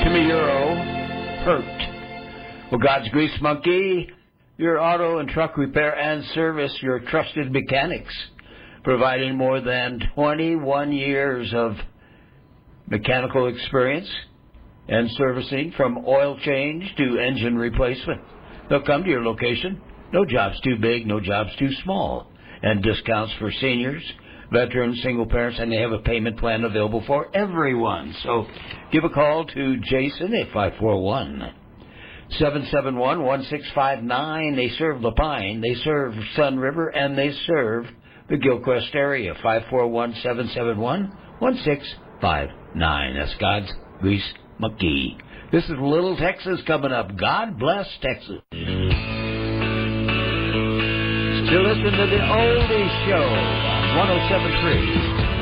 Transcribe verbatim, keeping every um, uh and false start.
Chimiro Hurt. Well, God's Grease Monkey, your auto and truck repair and service, your trusted mechanics, providing more than twenty-one years of mechanical experience and servicing, from oil change to engine replacement. They'll come to your location. No job's too big, no job's too small. And discounts for seniors, veterans, single parents, and they have a payment plan available for everyone. So give a call to Jason at five four one, seven seven one, one six five nine. They serve Lapine, they serve Sun River, and they serve the Gilcrest area. five four one, seven seven one, one six five nine. That's God's Grease Monkey. This is Little Texas coming up. God bless Texas. Still listen to the Oldies Show on one oh seven point three